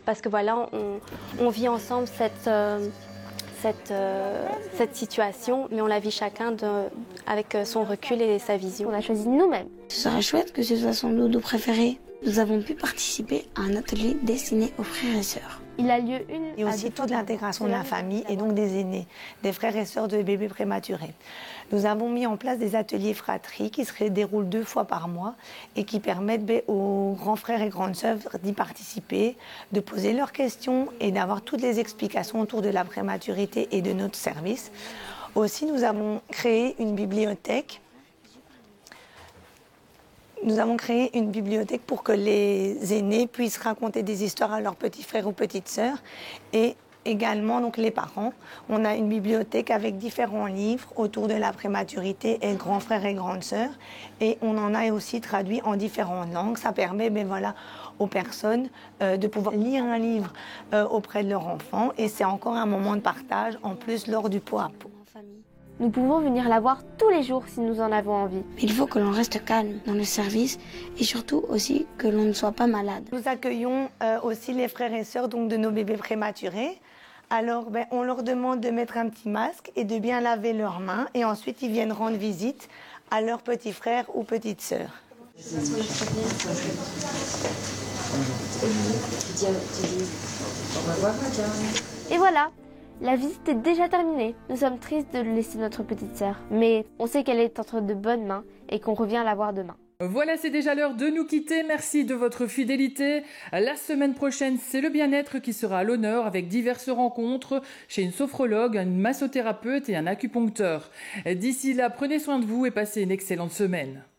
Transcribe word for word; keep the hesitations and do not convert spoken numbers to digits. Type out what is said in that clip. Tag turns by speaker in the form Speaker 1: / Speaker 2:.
Speaker 1: parce que voilà, on, on vit ensemble cette, euh, cette, euh, cette situation, mais on la vit chacun de, avec son recul et sa vision.
Speaker 2: On a choisi nous-mêmes.
Speaker 3: Ce serait chouette que ce soit son dodo préféré. Nous avons pu participer à un atelier destiné aux frères et sœurs.
Speaker 2: Il a lieu une
Speaker 4: Et aussi toute l'intégration de la famille et donc des aînés, des frères et sœurs de bébés prématurés. Nous avons mis en place des ateliers fratrie qui se déroulent deux fois par mois et qui permettent aux grands frères et grandes sœurs d'y participer, de poser leurs questions et d'avoir toutes les explications autour de la prématurité et de notre service. Aussi, nous avons créé une bibliothèque Nous avons créé une bibliothèque pour que les aînés puissent raconter des histoires à leurs petits frères ou petites sœurs et également donc les parents. On a une bibliothèque avec différents livres autour de la prématurité et grands frères et grandes sœurs et on en a aussi traduit en différentes langues. Ça permet ben voilà, aux personnes euh, de pouvoir lire un livre euh, auprès de leur enfant et c'est encore un moment de partage en plus lors du pot à pot.
Speaker 2: Nous pouvons venir la voir tous les jours si nous en avons envie.
Speaker 3: Il faut que l'on reste calme dans le service et surtout aussi que l'on ne soit pas malade.
Speaker 4: Nous accueillons euh, aussi les frères et sœurs donc, de nos bébés prématurés. Alors ben, on leur demande de mettre un petit masque et de bien laver leurs mains et ensuite ils viennent rendre visite à leurs petits frères ou petites sœurs.
Speaker 2: Et voilà, la visite est déjà terminée. Nous sommes tristes de laisser notre petite sœur, mais on sait qu'elle est entre de bonnes mains et qu'on revient la voir demain.
Speaker 5: Voilà, c'est déjà l'heure de nous quitter. Merci de votre fidélité. La semaine prochaine, c'est le bien-être qui sera à l'honneur avec diverses rencontres chez une sophrologue, une massothérapeute et un acupuncteur. D'ici là, prenez soin de vous et passez une excellente semaine.